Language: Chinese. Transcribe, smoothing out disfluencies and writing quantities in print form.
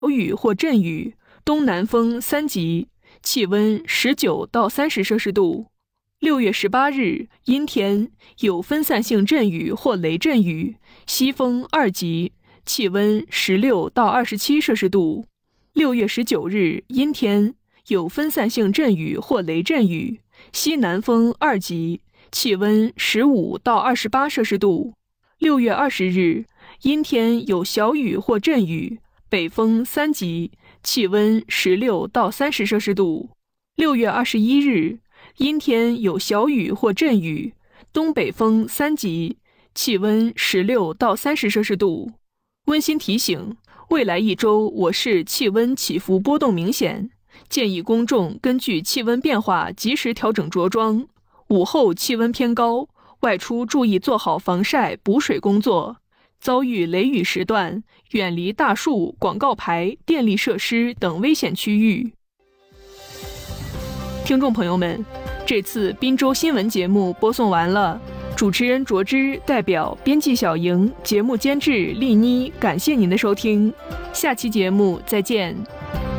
雨或阵雨，东南风3级，气温19到30摄氏度。6月18日，阴天，有分散性阵雨或雷阵雨，西风2级，气温16到27摄氏度。6月19日，阴天，有分散性阵雨或雷阵雨，西南风2级，气温15到28摄氏度。6月20日，阴天，有小雨或阵雨，北风3级，气温16到30摄氏度。6月21日，阴天，有小雨或阵雨，东北风3级，气温16到30摄氏度。温馨提醒，未来1周我市气温起伏波动明显，建议公众根据气温变化及时调整着装。午后气温偏高，外出注意做好防晒补水工作。遭遇雷雨时段，远离大树、广告牌、电力设施等危险区域。听众朋友们，这次滨州新闻节目播送完了，主持人卓之代表编辑小莹、节目监制丽妮，感谢您的收听，下期节目再见。